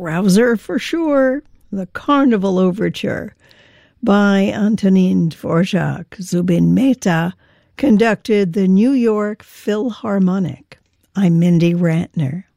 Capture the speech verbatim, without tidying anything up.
rouser for sure, the Carnival Overture by Antonin Dvorak. Zubin Mehta conducted the New York Philharmonic. I'm Mindy Rantner.